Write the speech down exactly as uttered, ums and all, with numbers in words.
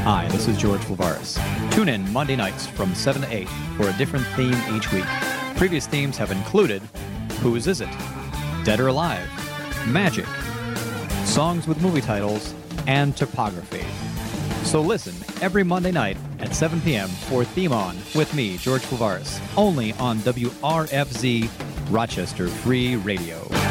Hi, this is George Flavaris. Tune in Monday nights from seven to eight for a different theme each week. Previous themes have included Whose Is It?, Dead or Alive, Magic, songs with movie titles, and topography. So listen every Monday night at seven p.m. for Theme On with me, George Flavaris, only on W R F Z Rochester Free Radio.